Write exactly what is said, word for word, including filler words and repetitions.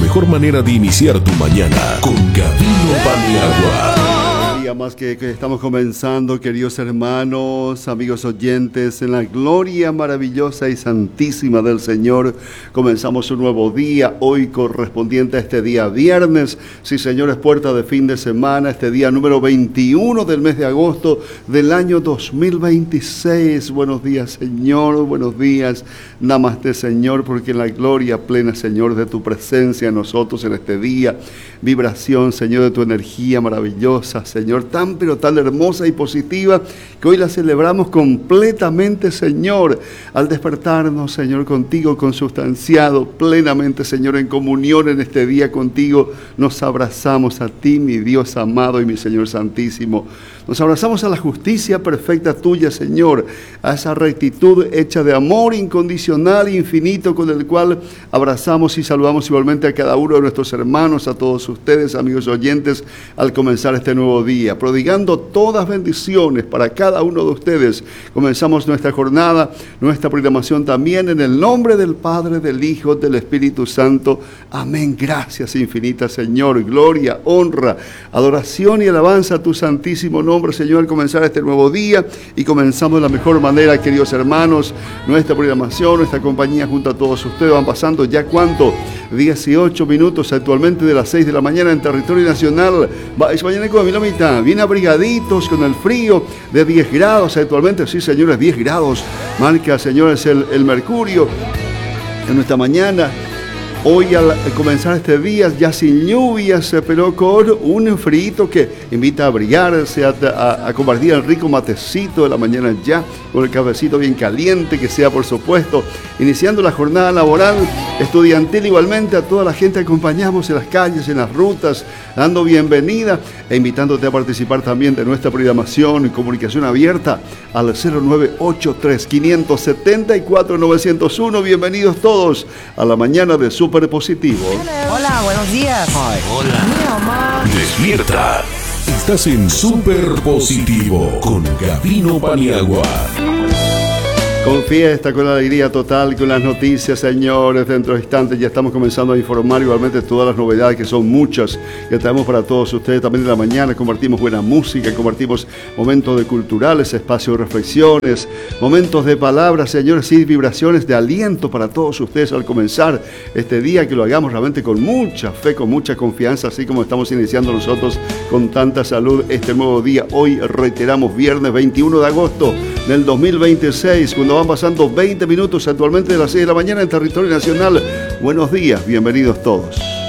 mejor manera de iniciar tu mañana con Gavino Paniagua. Más que, que estamos comenzando, queridos hermanos, amigos oyentes, en la gloria maravillosa y santísima del Señor, comenzamos un nuevo día, hoy correspondiente a este día viernes, sí Señor, es puerta de fin de semana, este día número veintiuno del mes de agosto del año dos mil veintiséis. Buenos días, Señor, buenos días, namaste, Señor, porque en la gloria plena, Señor, de tu presencia en nosotros en este día, vibración, Señor, de tu energía maravillosa, Señor, tan pero tan hermosa y positiva, que hoy la celebramos completamente, Señor, al despertarnos, Señor, contigo, consustanciado plenamente, Señor, en comunión en este día contigo, nos abrazamos a ti, mi Dios amado y mi Señor santísimo. Nos abrazamos a la justicia perfecta tuya, Señor, a esa rectitud hecha de amor incondicional e infinito con el cual abrazamos y saludamos igualmente a cada uno de nuestros hermanos, a todos ustedes, amigos oyentes, al comenzar este nuevo día, prodigando todas bendiciones para cada uno de ustedes. Comenzamos nuestra jornada, nuestra programación también en el nombre del Padre, del Hijo, del Espíritu Santo. Amén. Gracias infinitas, Señor. Gloria, honra, adoración y alabanza a tu santísimo nombre, Señor, al comenzar este nuevo día, y comenzamos de la mejor manera, queridos hermanos, nuestra programación, nuestra compañía junto a todos ustedes. Van pasando ya, ¿cuánto? dieciocho minutos actualmente de las seis de la mañana en territorio nacional. Mañana con mi mitad, bien abrigaditos con el frío de diez grados actualmente, sí señores, diez grados, marca, señores, el, el mercurio en nuestra mañana. Hoy al comenzar este día ya sin lluvias, pero con un frío que invita a abrigarse, a, a, a compartir el rico matecito de la mañana ya, con el cafecito bien caliente, que sea por supuesto, iniciando la jornada laboral, estudiantil igualmente, a toda la gente acompañamos en las calles, en las rutas, dando bienvenida e invitándote a participar también de nuestra programación y comunicación abierta al cero nueve ocho tres, cinco siete cuatro, nueve cero uno. Bienvenidos todos a la mañana de Super Positivo. Hola, buenos días. Hi. Hola. Mi mamá. Despierta. Estás en Super Positivo con Gavino Paniagua. Con fiesta, con alegría total, con las noticias, señores. Dentro de instantes ya estamos comenzando a informar igualmente todas las novedades, que son muchas, que traemos para todos ustedes. También en la mañana compartimos buena música, compartimos momentos de culturales, espacios de reflexiones, momentos de palabras, señores, y vibraciones de aliento para todos ustedes al comenzar este día, que lo hagamos realmente con mucha fe, con mucha confianza, así como estamos iniciando nosotros con tanta salud este nuevo día. Hoy reiteramos, viernes veintiuno de agosto del dos mil veintiséis, cuando van pasando veinte minutos actualmente de las seis de la mañana en territorio nacional. Buenos días, bienvenidos todos.